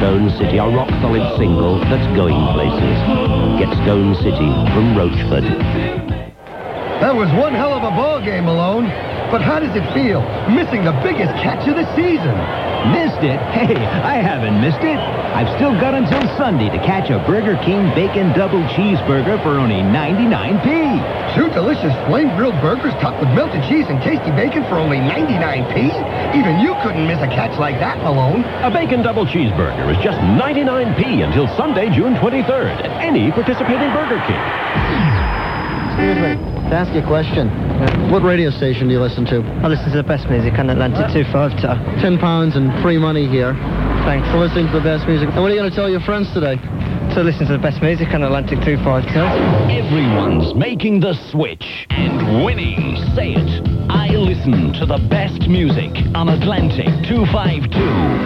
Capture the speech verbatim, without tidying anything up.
Stone City, a rock-solid single that's going places. Get Stone City from Roachford. That was one hell of a ball game, Malone. But how does it feel, missing the biggest catch of the season? Missed it? Hey, I haven't missed it. I've still got until Sunday to catch a Burger King Bacon Double Cheeseburger for only ninety-nine p. Two delicious flame-grilled burgers topped with melted cheese and tasty bacon for only ninety-nine p? Even you couldn't miss a catch like that, Malone. A Bacon Double Cheeseburger is just ninety-nine p until Sunday, June twenty-third at any participating Burger King. Excuse me. To ask you a question, what radio station do you listen to? I listen to the best music on Atlantic two fifty. Ten pounds and free money here. Thanks. For listening to the best music. And what are you going to tell your friends today? To listen to the best music on Atlantic two fifty. Everyone's making the switch and winning. Say it. I listen to the best music on Atlantic two fifty-two.